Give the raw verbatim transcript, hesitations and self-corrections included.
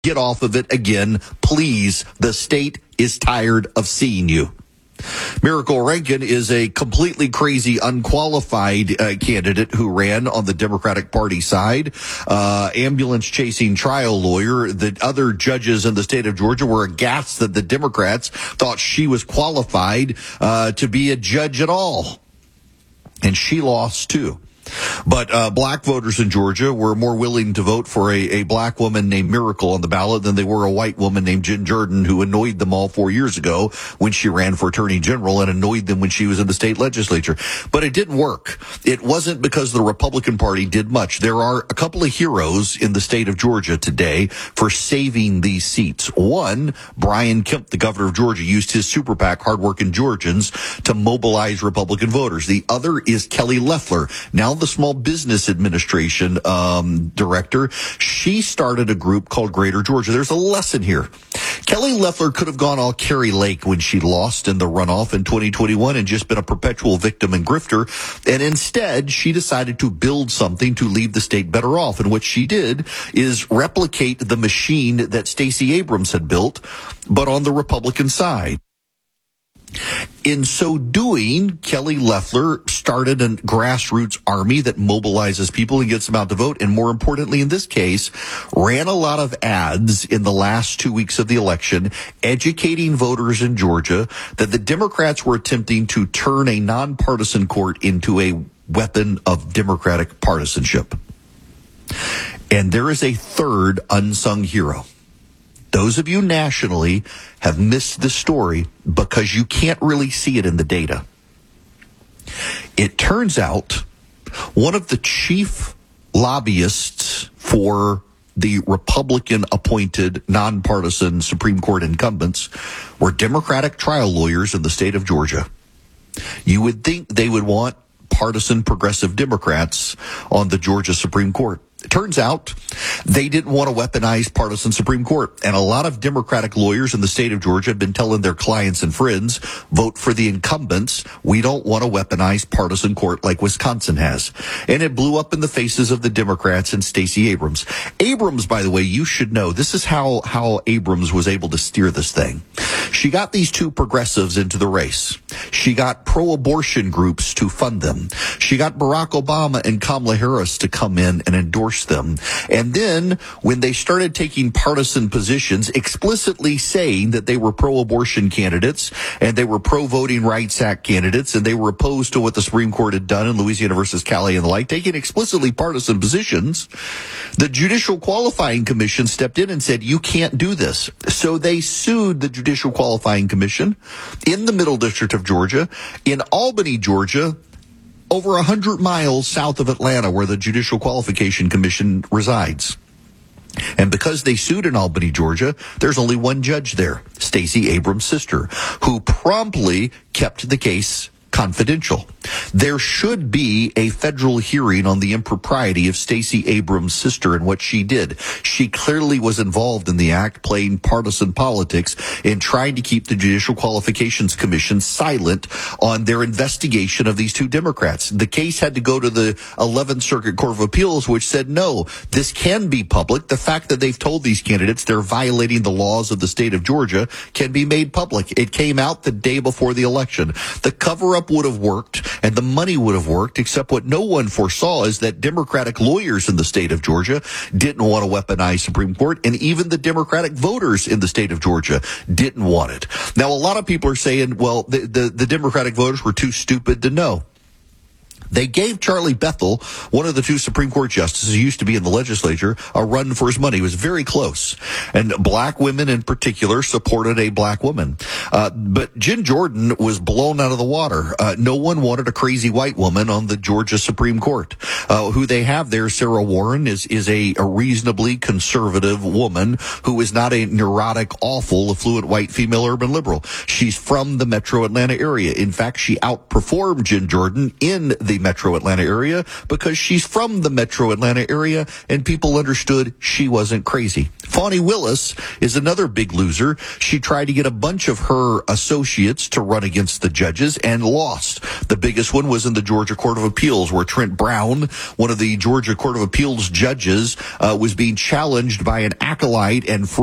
Get off of it again, please. The state is tired of seeing you. Miracle Rankin is a completely crazy, unqualified uh, candidate who ran on the Democratic Party side, uh, ambulance-chasing trial lawyer. The other judges in the state of Georgia were aghast that the Democrats thought she was qualified uh, to be a judge at all. And she lost, too. But uh, black voters in Georgia were more willing to vote for a, a black woman named Miracle on the ballot than they were a white woman named Jen Jordan, who annoyed them all four years ago when she ran for attorney general and annoyed them when she was in the state legislature. But it didn't work. It wasn't because the Republican Party did much. There are a couple of heroes in the state of Georgia today for saving these seats. One, Brian Kemp, the governor of Georgia, used his super PAC, Hardworking Georgians, to mobilize Republican voters. The other is Kelly Loeffler, now the Small Business Administration um, director. She started a group called Greater Georgia. There's a lesson here. Kelly Loeffler could have gone all Carrie Lake when she lost in the runoff in twenty twenty-one and just been a perpetual victim and grifter. And instead, she decided to build something to leave the state better off. And what she did is replicate the machine that Stacey Abrams had built, but on the Republican side. In so doing, Kelly Loeffler started a grassroots army that mobilizes people and gets them out to vote. And more importantly, in this case, ran a lot of ads in the last two weeks of the election, educating voters in Georgia that the Democrats were attempting to turn a nonpartisan court into a weapon of Democratic partisanship. And there is a third unsung hero. Those of you nationally have missed the story because you can't really see it in the data. It turns out one of the chief lobbyists for the Republican-appointed nonpartisan Supreme Court incumbents were Democratic trial lawyers in the state of Georgia. You would think they would want partisan progressive Democrats on the Georgia Supreme Court. It turns out they didn't want a weaponized partisan Supreme Court. And a lot of Democratic lawyers in the state of Georgia have been telling their clients and friends, vote for the incumbents. We don't want a weaponized partisan court like Wisconsin has. And it blew up in the faces of the Democrats and Stacey Abrams. Abrams, by the way, you should know, this is how, how Abrams was able to steer this thing. She got these two progressives into the race. She got pro-abortion groups to fund them. She got Barack Obama and Kamala Harris to come in and endorse them. And then when they started taking partisan positions, explicitly saying that they were pro-abortion candidates and they were pro-Voting Rights Act candidates and they were opposed to what the Supreme Court had done in Louisiana versus Cali and the like, taking explicitly partisan positions, the Judicial Qualifying Commission stepped in and said, you can't do this. So they sued the Judicial Qualifying Commission in the Middle District of Georgia, in Albany, Georgia, over one hundred miles south of Atlanta, where the Judicial Qualification Commission resides. And because they sued in Albany, Georgia, there's only one judge there, Stacey Abrams' sister, who promptly kept the case confidential. There should be a federal hearing on the impropriety of Stacey Abrams' sister and what she did. She clearly was involved in the act, playing partisan politics and trying to keep the Judicial Qualifications Commission silent on their investigation of these two Democrats. The case had to go to the eleventh Circuit Court of Appeals, which said, no, this can be public. The fact that they've told these candidates they're violating the laws of the state of Georgia can be made public. It came out the day before the election. The cover-up would have worked and the money would have worked, except what no one foresaw is that Democratic lawyers in the state of Georgia didn't want a weaponized Supreme Court, and even the Democratic voters in the state of Georgia didn't want it. Now, a lot of people are saying, well, the, the, the Democratic voters were too stupid to know. They gave Charlie Bethel, one of the two Supreme Court justices who used to be in the legislature, a run for his money. It was very close. And black women in particular supported a black woman. Uh, but Jen Jordan was blown out of the water. Uh, no one wanted a crazy white woman on the Georgia Supreme Court. Uh, who they have there, Sarah Warren, is, is a, a reasonably conservative woman who is not a neurotic, awful, affluent white female urban liberal. She's from the metro Atlanta area. In fact, she outperformed Jen Jordan in the metro Atlanta area because she's from the metro Atlanta area and people understood she wasn't crazy. Fani Willis is another big loser. She tried to get a bunch of her associates to run against the judges and lost. The biggest one was in the Georgia Court of Appeals, where Trent Brown, one of the Georgia Court of Appeals judges, uh, was being challenged by an acolyte and